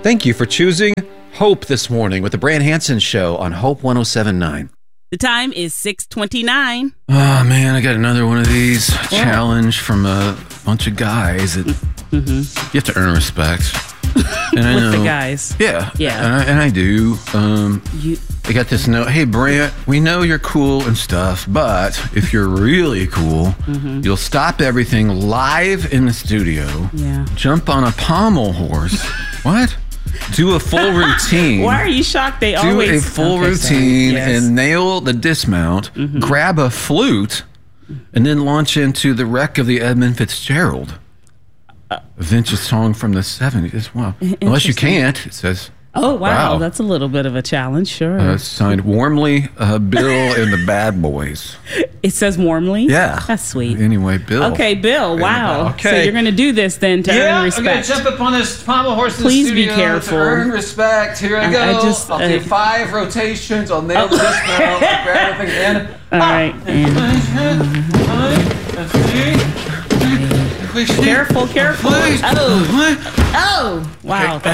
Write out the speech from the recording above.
Thank you for choosing Hope this morning with the Brand Hansen Show on Hope 107.9. The time is 6:29. Oh, man, I got another one of these. Challenge from a bunch of guys. That you have to earn respect. And I know, the guys. Yeah. Yeah. And I do. I got this note. Hey, Brant, we know you're cool and stuff, but if you're really cool, you'll stop everything live in the studio. Yeah. Jump on a pommel horse. What? Do a full routine. Why are you shocked? They Do always a full Okay, routine sorry. Yes. and nail the dismount. Grab a flute, and then launch into the wreck of the Edmund Fitzgerald. A vintage song from the 70s. Wow. Unless you can't, it says. Oh, wow. That's a little bit of a challenge. Sure. Signed warmly, Bill and the Bad Boys. It says warmly? Yeah. That's sweet. Anyway, Bill. Okay, Bill. Wow. Okay. So you're going to do this then to earn respect. I'm going to jump up on this pommel horse in Please the be studio careful. to earn respect. Here I go. I'll do 5 rotations. I'll nail the dismount. Grab everything in. All right. Please. Careful. Please. Oh, wow.